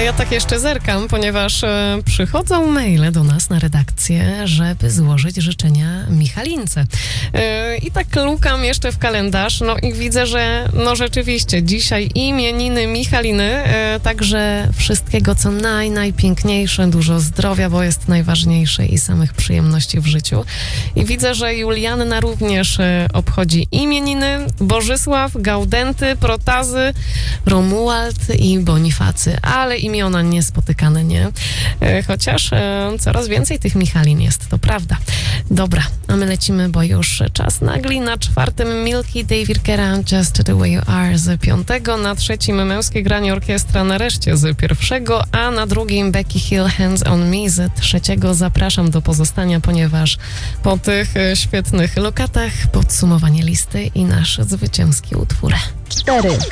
Ja tak jeszcze zerkam, ponieważ przychodzą maile do nas na redakcję, żeby złożyć życzenia Michalince. I tak lukam jeszcze w kalendarz, no i widzę, że no rzeczywiście dzisiaj imieniny Michaliny, także wszystkiego co najpiękniejsze, dużo zdrowia, bo jest najważniejsze i samych przyjemności w życiu. I widzę, że Julianna również obchodzi imieniny, Bożysław, Gaudenty, Protazy, Romuald i Bonifacy, ale imiona niespotykane, nie? Chociaż coraz więcej tych Michalin jest, to prawda. Dobra, a my lecimy, bo już czas nagli. Na 4. Milky David Guetta, Just the Way You Are z 5. Na 3. Męskie granie orkiestra nareszcie z 1. A na 2. Becky Hill, Hands on Me z 3. Zapraszam do pozostania, ponieważ po tych świetnych lokatach podsumowanie listy i nasz zwycięski utwór. 4.